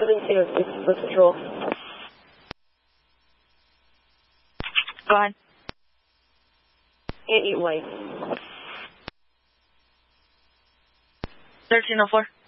72, this is for control. Go ahead. 88 white. 1304.